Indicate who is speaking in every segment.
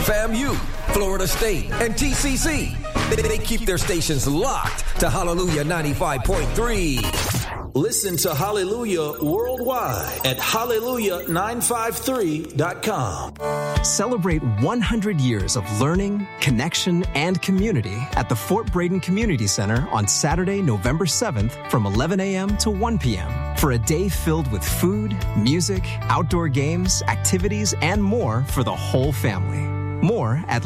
Speaker 1: FAMU, Florida State, and TCC. They keep their stations locked to Hallelujah 95.3. Listen to Hallelujah worldwide at hallelujah953.com.
Speaker 2: Celebrate 100 years of learning, connection, and community at the Fort Braden Community Center on Saturday, November 7th from 11 a.m. to 1 p.m. for a day filled with food, music, outdoor games, activities, and more for the whole family. More at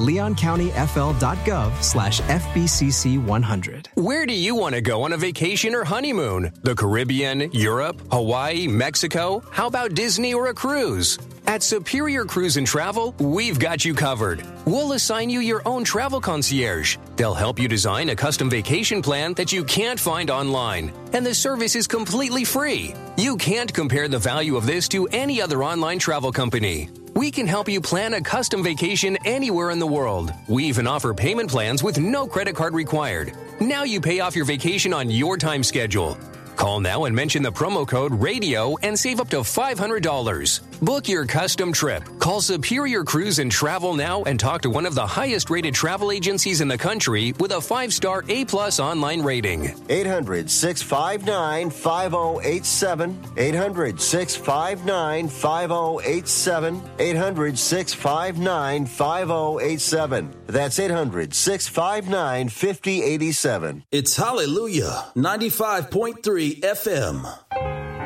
Speaker 2: leoncountyfl.gov/FBCC100.
Speaker 3: Where do you want to go on a vacation or honeymoon? The Caribbean, Europe, Hawaii, Mexico? How about Disney or a cruise? At Superior Cruise and Travel, we've got you covered. We'll assign you your own travel concierge. They'll help you design a custom vacation plan that you can't find online. And the service is completely free. You can't compare the value of this to any other online travel company. We can help you plan a custom vacation anywhere in the world. We even offer payment plans with no credit card required. Now you pay off your vacation on your time schedule. Call now and mention the promo code RADIO and save up to $500. Book your custom trip. Call Superior Cruise and Travel now and talk to one of the highest-rated travel agencies in the country with a 5-star A+ online rating.
Speaker 4: 800-659-5087. 800-659-5087. 800-659-5087. That's 800-659-5087.
Speaker 1: It's Hallelujah 95.3 FM.